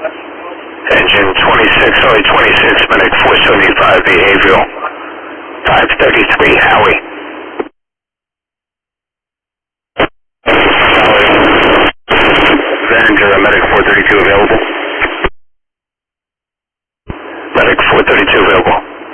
Engine 26, only 26, medic 475 behavioral. 533 Howie. Avenger, medic 432 available.